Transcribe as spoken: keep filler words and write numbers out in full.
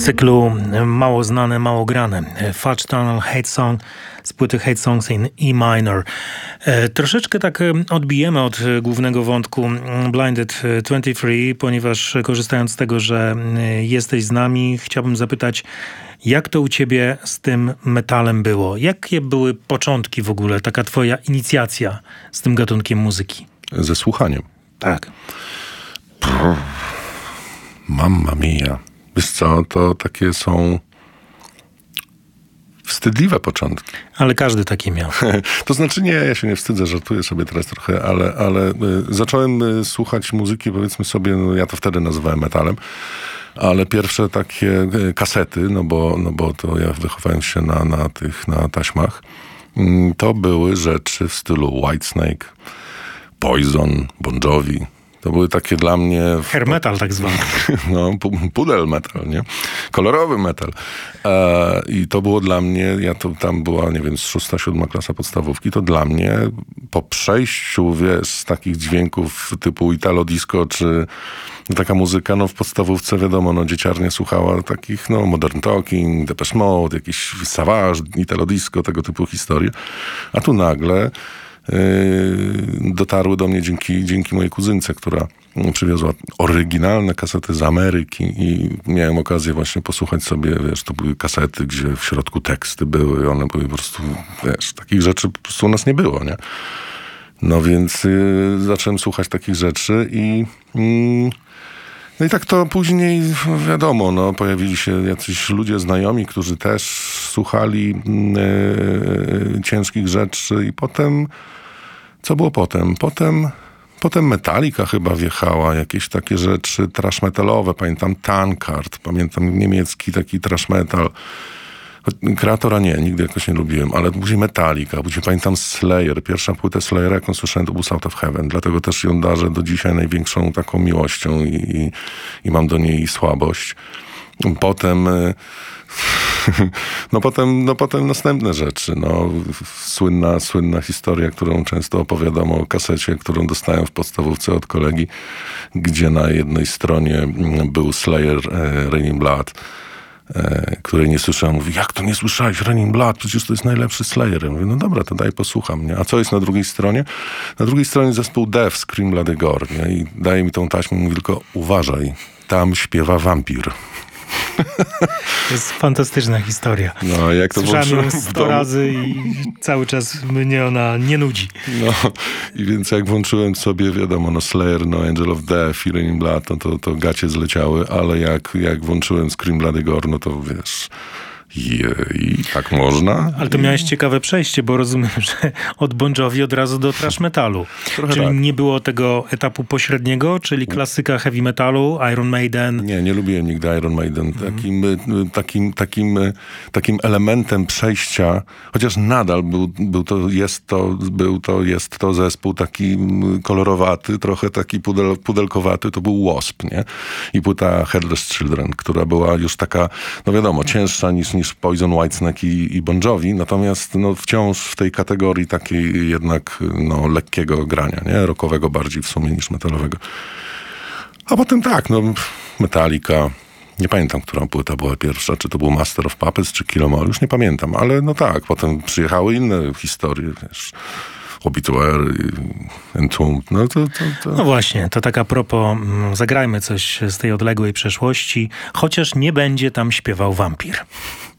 z cyklu mało znane, mało grane. Fudge Tunnel Hate Song z płyty Hate Songs in E minor. E, troszeczkę tak odbijemy od głównego wątku Blinded dwadzieścia trzy, ponieważ korzystając z tego, że jesteś z nami, chciałbym zapytać, jak to u ciebie z tym metalem było? Jakie były początki w ogóle, taka twoja inicjacja z tym gatunkiem muzyki? Ze słuchaniem. Tak. Brr. Mamma mia. Wiesz co, to takie są wstydliwe początki. Ale każdy takie miał. To znaczy nie, ja się nie wstydzę, żartuję sobie teraz trochę, ale, ale y, zacząłem y, słuchać muzyki, powiedzmy sobie, no ja to wtedy nazywałem metalem, ale pierwsze takie y, kasety, no bo, no bo to ja wychowałem się na, na tych, na taśmach, y, to były rzeczy w stylu Whitesnake, Poison, Bon Jovi. To były takie dla mnie... Hair metal tak zwany. No, pudel metal, nie? Kolorowy metal. E, I to było dla mnie, ja to tam była, nie wiem, z szósta, siódma klasa podstawówki, to dla mnie po przejściu, wiesz, z takich dźwięków typu Italo Disco, czy taka muzyka, no w podstawówce, wiadomo, no dzieciarnie słuchała takich, no Modern Talking, Depeche Mode, jakiś Savage, Italo Disco, tego typu historie. A tu nagle Yy, dotarły do mnie dzięki, dzięki mojej kuzynce, która przywiozła oryginalne kasety z Ameryki i miałem okazję właśnie posłuchać sobie, wiesz, to były kasety, gdzie w środku teksty były, one były po prostu, wiesz, takich rzeczy po prostu u nas nie było, nie? No więc yy, zacząłem słuchać takich rzeczy i yy, no i tak to później, wiadomo, no, pojawili się jacyś ludzie znajomi, którzy też słuchali yy, ciężkich rzeczy i potem, co było potem? Potem, potem Metallica chyba wjechała, jakieś takie rzeczy trash metalowe, pamiętam Tankard, pamiętam niemiecki taki trash metal. Kreatora nie, nigdy jakoś nie lubiłem, ale później Metallica, później pamiętam Slayer, pierwsza płytę Slayera, jaką słyszałem, to był South of Heaven, dlatego też ją darzę do dzisiaj największą taką miłością i, i, i mam do niej słabość. Potem no potem, no potem następne rzeczy, no słynna, słynna historia, którą często opowiadam o kasecie, którą dostałem w podstawówce od kolegi, gdzie na jednej stronie był Slayer Raining Blood, której nie słyszałem. Mówi, jak to nie słyszałeś? Raining Blood, przecież to jest najlepszy Slayer. Ja mówię, no dobra, to daj posłucham, nie? A co jest na drugiej stronie? Na drugiej stronie zespół Death, Scream Bloody Gore, nie? I daje mi tą taśmę i mówi tylko, uważaj, tam śpiewa wampir. To jest fantastyczna historia. No, jak to słyszałem ją sto razy i cały czas mnie ona nie nudzi. No i więc jak włączyłem sobie, wiadomo, no Slayer, no Angel of Death i Raining Blood, no to, to gacie zleciały, ale jak, jak włączyłem Scream Bloody Gore, no to wiesz... I, I tak można. Ale to miałeś ciekawe przejście, bo rozumiem, że od Bon Jovi od razu do trash metalu. Trochę czyli tak. Nie było tego etapu pośredniego, czyli klasyka heavy metalu, Iron Maiden. Nie, nie lubiłem nigdy Iron Maiden. Takim, mm. takim, takim, takim elementem przejścia, chociaż nadal był, był, to, jest to, był to, jest to zespół taki kolorowaty, trochę taki pudel, pudelkowaty, to był Wasp, nie? I płyta Headless Children, która była już taka, no wiadomo, cięższa niż niż Poison, Whitesnake i, i Bon Jovi, natomiast no, wciąż w tej kategorii takiej jednak no, lekkiego grania, nie? Rockowego bardziej w sumie niż metalowego. A potem tak, no Metallica, nie pamiętam, która płyta była pierwsza, czy to był Master of Puppets, czy Kill 'Em All, już nie pamiętam, ale no tak, potem przyjechały inne historie, wiesz, Obituary, Entombed, no to, to, to... No właśnie, to tak a propos, zagrajmy coś z tej odległej przeszłości, chociaż nie będzie tam śpiewał wampir.